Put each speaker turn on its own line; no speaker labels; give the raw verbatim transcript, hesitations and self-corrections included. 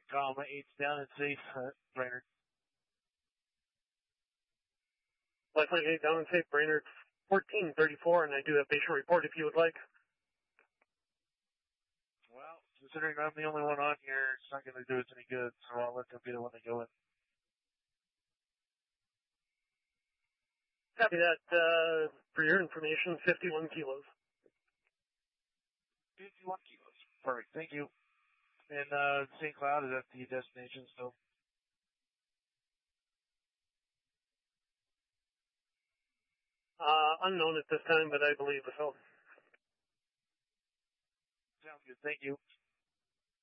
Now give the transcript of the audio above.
Comma, eight's down and safe, uh, Brainerd.
Lifeline eight down and safe, Brainerd fourteen thirty-four, and I do have patient report if you would like.
Well, considering I'm the only one on here, it's not going to do us any good, so I'll let them be the one to go in.
Copy that. Uh, for your information, fifty-one kilos.
fifty-one kilos. Perfect. Thank you. And uh, Saint Cloud is at the destination still.
Uh, unknown at this time, but I believe so.
Sounds good. Thank you.